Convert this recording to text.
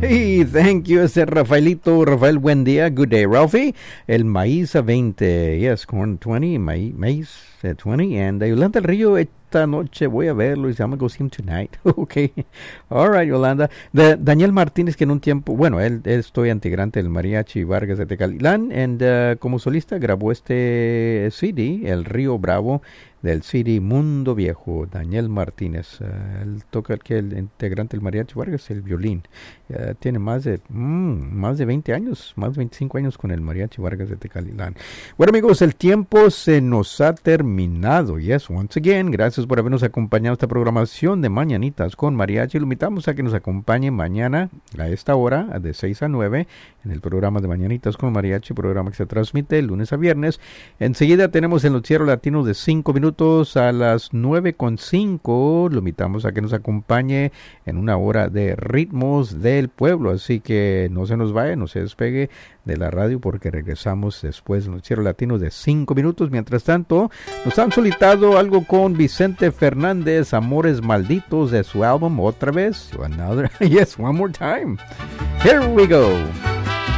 Sí, thank you. Ese Rafaelito. Rafael, buen día. Good day, Ralphie. El maíz a 20. Yes, corn 20. Maíz 20. And Yolanda del Río, esta noche voy a verlo y se llama Go See Him Tonight. Okay. All right, Yolanda. Daniel Martínez, que en un tiempo, bueno, él es integrante del Mariachi Vargas de Tecalitlán. And como solista grabó este CD, El Río Bravo, del CD Mundo Viejo. Daniel Martínez, él toca el integrante del Mariachi Vargas, el violín. Tiene más de 20 años, más de 25 años con el Mariachi Vargas de Tecalitlán. Bueno, amigos, el tiempo se nos ha terminado. Yes, once again, gracias por habernos acompañado a esta programación de Mañanitas con Mariachi. Lo invitamos a que nos acompañe mañana a esta hora, de 6 a 9, en el programa de Mañanitas con Mariachi, programa que se transmite lunes a viernes. Enseguida tenemos el noticiero latino de 5 minutos a las 9:05. Lo invitamos a que nos acompañe en una hora de ritmos del pueblo. Así que no se nos vaya, no se despegue de la radio porque regresamos después del noticiero latino de 5 minutos. Mientras tanto, nos han solicitado algo con Vicente Fernández, Amores Malditos, de su álbum Otra Vez. Yes, one more time. Here we go.